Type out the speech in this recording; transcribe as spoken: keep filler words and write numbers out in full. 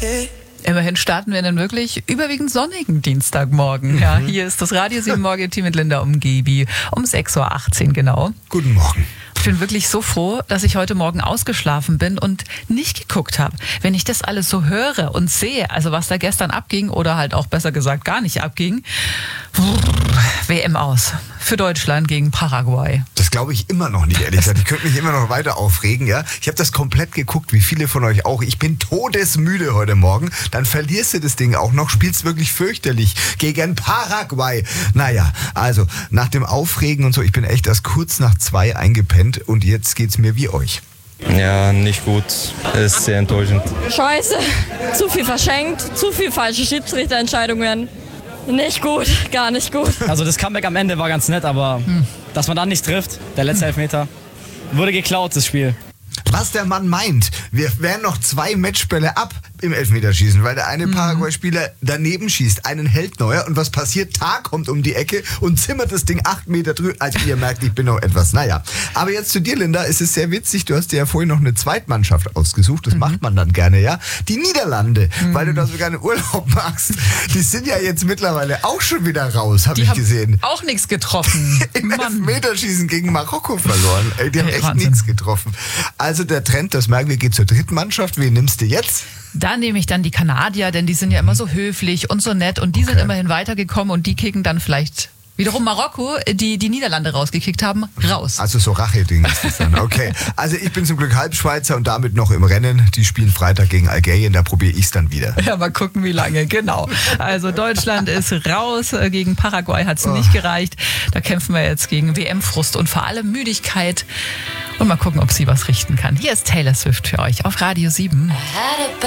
Immerhin starten wir in einen wirklich überwiegend sonnigen Dienstagmorgen. Ja, hier ist das Radio sieben Morgen-Team mit Linda Umgebi um sechs Uhr achtzehn genau. Guten Morgen. Ich bin wirklich so froh, dass ich heute Morgen ausgeschlafen bin und nicht geguckt habe. Wenn ich das alles so höre und sehe, also was da gestern abging oder halt auch besser gesagt gar nicht abging, W M aus für Deutschland gegen Paraguay. Das glaube ich immer noch nicht, ehrlich gesagt. Ich könnte mich immer noch weiter aufregen, ja. Ich habe das komplett geguckt, wie viele von euch auch. Ich bin todesmüde heute Morgen. Dann verlierst du das Ding auch noch, spielst wirklich fürchterlich gegen Paraguay. Naja, also nach dem Aufregen und so, ich bin echt erst kurz nach zwei eingepennt und jetzt geht's mir wie euch. Ja, nicht gut. Es ist sehr enttäuschend. Scheiße. Zu viel verschenkt, zu viel falsche Schiedsrichterentscheidungen. Nicht gut, gar nicht gut. Also das Comeback am Ende war ganz nett, aber hm. dass man dann nicht trifft, der letzte Elfmeter, wurde geklaut, das Spiel. Was der Mann meint, wir wären noch zwei Matchbälle ab im Elfmeterschießen, weil der eine mhm. Paraguay-Spieler daneben schießt, einen hält neuer und was passiert? Tar kommt um die Ecke und zimmert das Ding acht Meter drüber. Also ihr merkt, ich bin noch etwas, naja. Aber jetzt zu dir, Linda, es ist sehr witzig, du hast dir ja vorhin noch eine Zweitmannschaft ausgesucht, das mhm. macht man dann gerne, ja. Die Niederlande, mhm. weil du da so gerne Urlaub machst, die sind ja jetzt mittlerweile auch schon wieder raus, habe ich gesehen. Auch nichts getroffen. Im Elfmeterschießen gegen Marokko verloren. Ey, die haben hey, echt nichts getroffen. Also der Trend, das merken wir, geht zur dritten Mannschaft. Wen nimmst du jetzt? Da nehme ich dann die Kanadier, denn die sind ja immer so höflich und so nett und die okay. sind immerhin weitergekommen und die kicken dann vielleicht wiederum Marokko, die die Niederlande rausgekickt haben, raus. Also so Rache-Ding ist das dann. Okay, also ich bin zum Glück Halbschweizer und damit noch im Rennen. Die spielen Freitag gegen Algerien, da probiere ich es dann wieder. Ja, mal gucken, wie lange, genau. Also Deutschland ist raus, gegen Paraguay hat es oh. nicht gereicht. Da kämpfen wir jetzt gegen W M-Frust und vor allem Müdigkeit. Und mal gucken, ob sie was richten kann. Hier ist Taylor Swift für euch auf Radio sieben.